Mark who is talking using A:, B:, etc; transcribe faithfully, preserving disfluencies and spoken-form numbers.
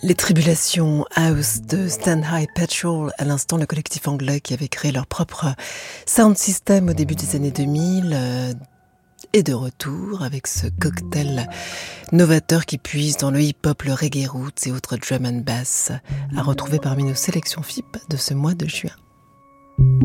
A: Les Tribulations House de Stand High Patrol, à l'instant le collectif anglais qui avait créé leur propre sound system au début des années deux mille, euh, est de retour avec ce cocktail novateur qui puise dans le hip-hop, le reggae roots et autres drum and bass, à retrouver parmi nos sélections F I P de ce mois de juin.